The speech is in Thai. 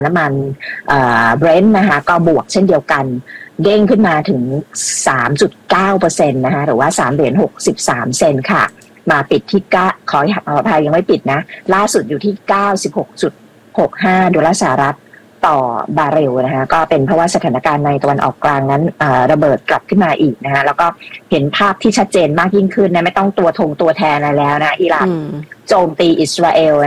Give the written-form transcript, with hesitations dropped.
น้ำมันเบรนท์นะคะก็บวกเช่นเดียวกันเด้งขึ้นมาถึง 3.9% นะคะหรือว่า$3.63ค่ะมาปิดที่ขออภัยยังไม่ปิดนะล่าสุดอยู่ที่ 96.65 ดอลลาร์สหรัฐต่อบาร์เรลนะคะก็เป็นเพราะว่าสถานการณ์ในตะวันออกกลางนั้นระเบิดกลับขึ้นมาอีกนะคะแล้วก็เห็นภาพที่ชัดเจนมากยิ่งขึ้นนะไม่ต้องตัวแทนอะไรแล้วนะอิหร่านโจมตีอิสราเอล